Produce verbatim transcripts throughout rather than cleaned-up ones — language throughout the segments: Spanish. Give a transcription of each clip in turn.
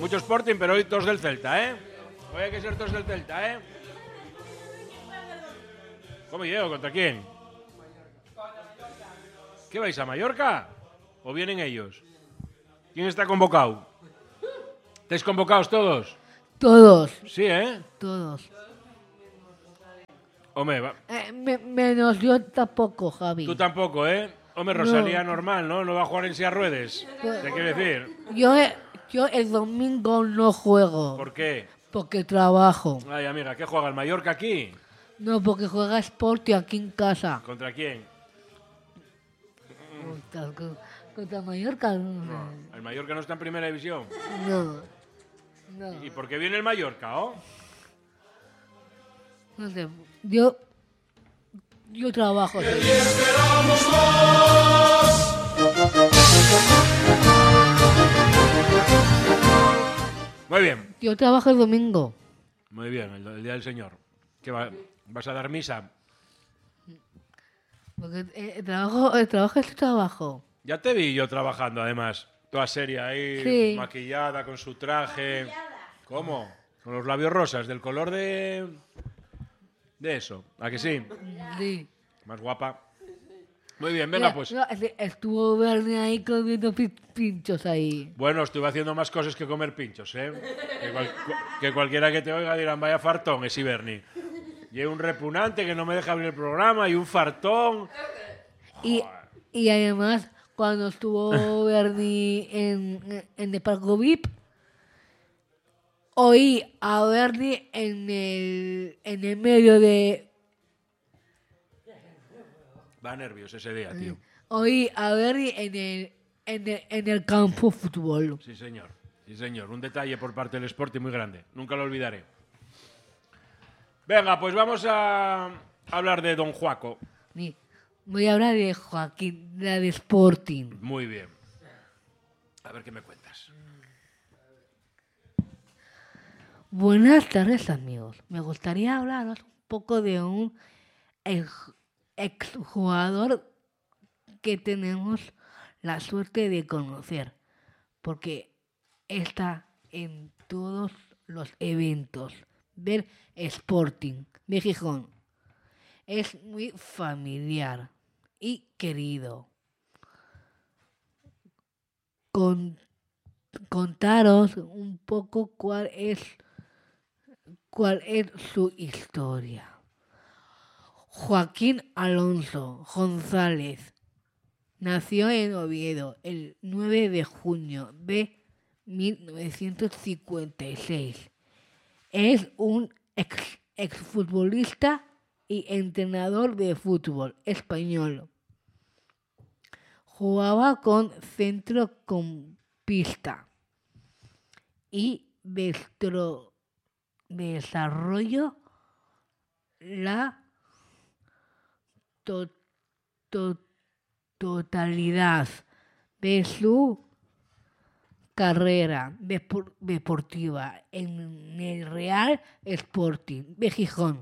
Mucho Sporting, pero hoy todos del Celta, ¿eh? Hoy hay que ser todos del Celta, ¿eh? ¿Cómo llego? ¿Contra quién? ¿Qué vais, a Mallorca? ¿O vienen ellos? ¿Quién está convocado? ¿Estáis convocados todos? Todos. Sí, ¿eh? Todos. Hombre, va. Eh, me, menos yo tampoco, Javi. Tú tampoco, ¿eh? Hombre, Rosalía no. Normal, ¿no? No va a jugar en silla ruedes. ¿Te quiero decir? Yo, yo el domingo no juego. ¿Por qué? Porque trabajo. Ay, amiga, ¿qué juega el Mallorca aquí? No, porque juega Sporting aquí en casa. ¿Contra quién? Contra, contra Mallorca. No, el Mallorca no está en primera división. No. no. ¿Y por qué viene el Mallorca, oh? No sé, yo... Yo trabajo. Muy bien. Yo trabajo el domingo. Muy bien, el, el Día del Señor. ¿Qué va, vas a dar misa? Porque el trabajo, el trabajo es tu trabajo. Ya te vi yo trabajando, además. Toda seria ahí, sí. maquillada, con su traje. ¿Cómo? Con los labios rosas, del color de... De eso. ¿A que sí? Sí. Más guapa. Muy bien, venga, pues. No, estuvo Bernie ahí comiendo pinchos ahí. Bueno, estuve haciendo más cosas que comer pinchos, ¿eh? Que, cual, que cualquiera que te oiga dirán, vaya fartón, ese Bernie. Y hay un repugnante que no me deja abrir el programa, y un fartón. Y, y además, cuando estuvo Bernie en, en el Parco V I P, oí a Bernie en el, en el medio de... Va nervios ese día, tío. Oí a Bernie en el, en el, en el campo de fútbol. Sí, señor. Sí, señor. Un detalle por parte del Sporting muy grande. Nunca lo olvidaré. Venga, pues vamos a hablar de Don Juaco. Sí. Voy a hablar de Joaquín, la de Sporting. Muy bien. A ver qué me cuentas. Buenas tardes, amigos. Me gustaría hablaros un poco de un ex, exjugador que tenemos la suerte de conocer, porque está en todos los eventos del Sporting de Gijón. Es muy familiar y querido. Con, contaros un poco cuál es cuál es su historia. Joaquín Alonso González nació en Oviedo el nueve de junio de mil novecientos cincuenta y seis. Es un ex, exfutbolista y entrenador de fútbol español. Jugaba con centrocampista y destro, desarrolló la to, to, totalidad de su carrera depor, deportiva en el Real Sporting de Gijón,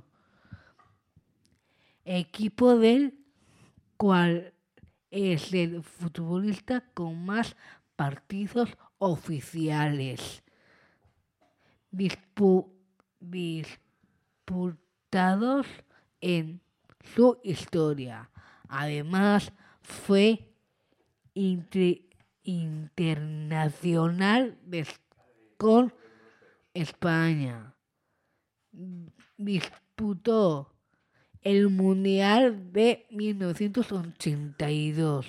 equipo del cual es el futbolista con más partidos oficiales dispu, disputados en su historia. Además, fue inter, internacional con España. Disputó el Mundial de mil novecientos ochenta y dos.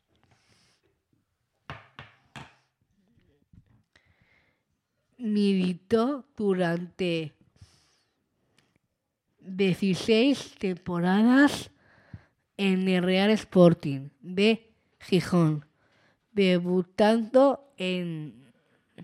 Militó durante dieciséis temporadas en el Real Sporting de Gijón, debutando en,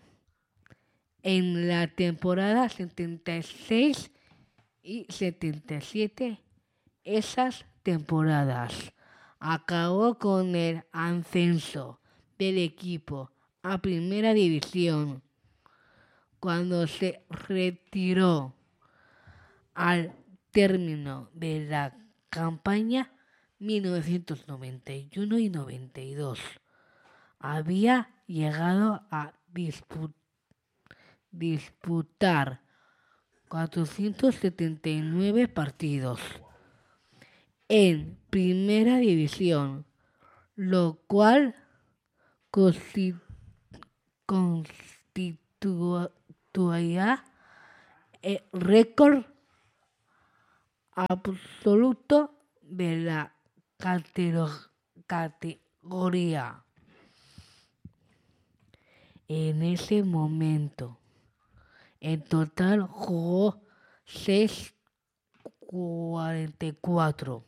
en la temporada setenta y seis y setenta y siete. Esas temporadas acabó con el ascenso del equipo a Primera División, cuando se retiró al término de la campaña mil novecientos noventa y uno y noventa y dos. Había llegado a disputar disputar cuatrocientos setenta y nueve partidos en Primera División, lo cual constitu- constituía el récord absoluto de la catero- categoría. En ese momento, en total jugó seiscientos cuarenta y cuatro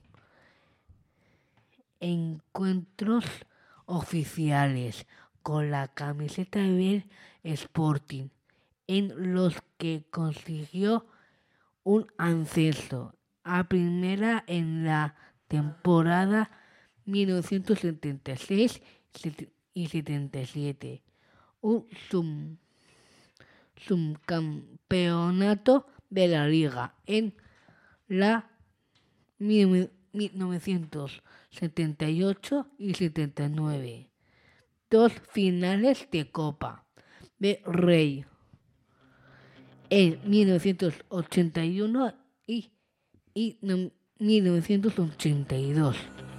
encuentros oficiales con la camiseta del Sporting, en los que consiguió un ascenso a primera en la temporada mil novecientos setenta y seis y setenta y siete, un sub- subcampeonato de la liga en la mil novecientos setenta y ocho y setenta y nueve, dos finales de Copa de Rey en mil novecientos ochenta y uno y, y no, mil novecientos ochenta y dos.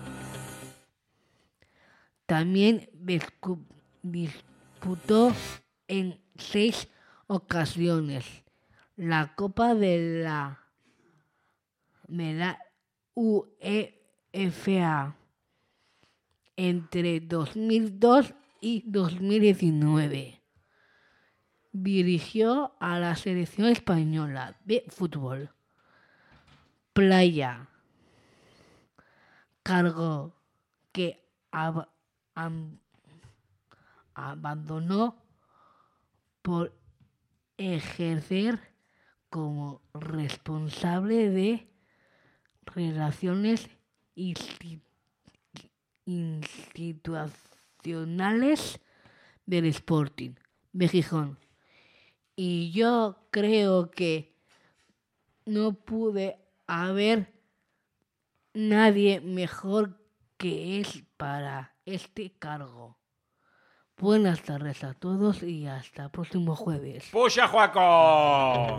También discu- disputó en seis ocasiones la Copa de la, de la UEFA entre dos mil dos y dos mil diecinueve. Dirigió a la selección española de fútbol playa, cargo que ab- am- abandonó por ejercer como responsable de relaciones insti- institucionales del Sporting de Gijón. Y yo creo que no pude haber nadie mejor que él para este cargo. Buenas tardes a todos y hasta el próximo jueves. ¡Puxa, Juaco!